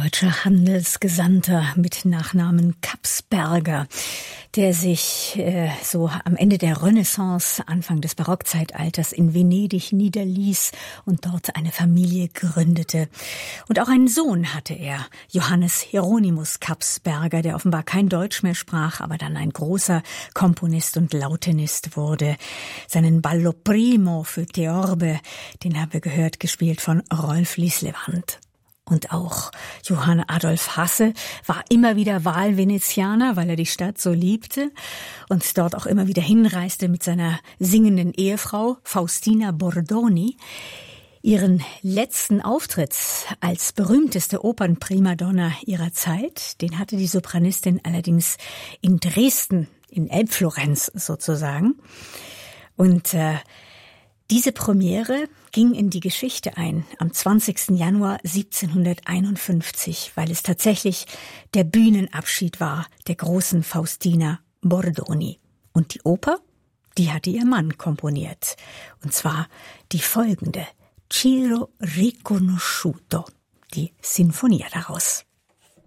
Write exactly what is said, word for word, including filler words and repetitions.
deutscher Handelsgesandter mit Nachnamen Kapsberger, der sich äh, so am Ende der Renaissance, Anfang des Barockzeitalters in Venedig niederließ und dort eine Familie gründete. Und auch einen Sohn hatte er, Johannes Hieronymus Kapsberger, der offenbar kein Deutsch mehr sprach, aber dann ein großer Komponist und Lautenist wurde. Seinen Ballo Primo für Theorbe, den haben wir gehört, gespielt von Rolf Lislevand. Und auch Johann Adolf Hasse war immer wieder Wahlvenezianer, weil er die Stadt so liebte und dort auch immer wieder hinreiste mit seiner singenden Ehefrau Faustina Bordoni. Ihren letzten Auftritt als berühmteste Opernprimadonna ihrer Zeit, den hatte die Sopranistin allerdings in Dresden, in Elbflorenz sozusagen. Und äh, diese Premiere ging in die Geschichte ein am zwanzigsten Januar siebzehnhunderteinundfünfzig, weil es tatsächlich der Bühnenabschied war der großen Faustina Bordoni. Und die Oper, die hatte ihr Mann komponiert. Und zwar die folgende, Ciro Riconosciuto, die Sinfonia daraus.